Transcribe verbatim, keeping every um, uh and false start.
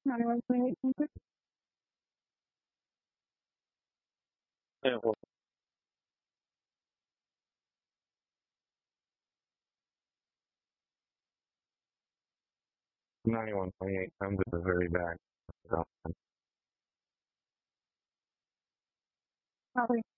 ninety-one point eight. Yeah, well, ninety-one point eight comes at the very back. So, Probably